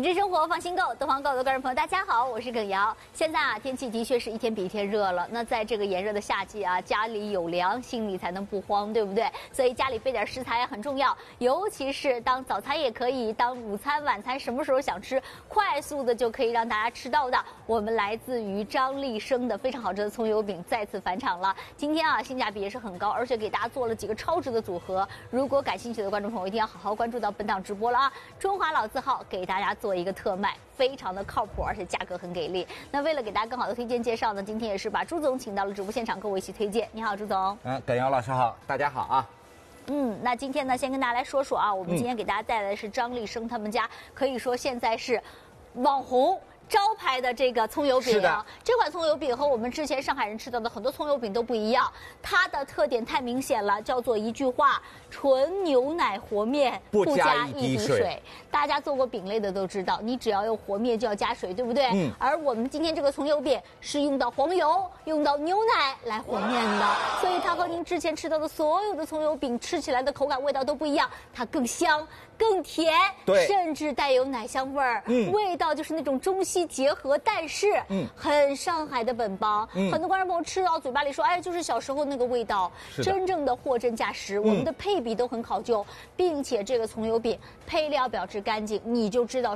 品质生活放心购，东方购的观众朋友，大家好，我是耿瑶。现在啊，天气的确是一天比一天热了。那在这个炎热的夏季啊，家里有粮，心里才能不慌，对不对？所以家里备点食材也很重要，尤其是当早餐也可以，当午餐、晚餐什么时候想吃，快速的就可以让大家吃到的。我们来自于张立生的非常好吃的葱油饼再次返场了。今天啊，性价比也是很高，而且给大家做了几个超值的组合。如果感兴趣的观众朋友，一定要好好关注到本档直播了啊！中华老字号给大家做一个特卖，非常的靠谱，而且价格很给力。那为了给大家更好的推荐介绍呢，今天也是把朱总请到了直播现场，跟我一起推荐。你好，朱总。 耿瑶老师好，大家好啊。 那今天呢，先跟大家来说说啊，我们今天给大家带来的是张立生他们家，可以说现在是网红招牌的这个葱油饼。 是的， 这款葱油饼和我们之前上海人吃到的很多葱油饼都不一样，它的特点太明显了，叫做一句话：纯牛奶和面， 不加一滴水。 大家做过饼类的都知道，你只要用和面就要加水，对不对？而我们今天这个葱油饼是用到黄油、用到牛奶来和面的，所以它和您之前吃到的所有的葱油饼吃起来的口感、味道都不一样，它更香、更甜， 对， 甚至带有奶香味儿，味道就是那种中西结合，但是很上海的本帮。很多观众朋友吃到嘴巴里说，哎，就是小时候那个味道。真正的货真价实，我们的配比都很考究，并且这个葱油饼配料表示干净，你就知道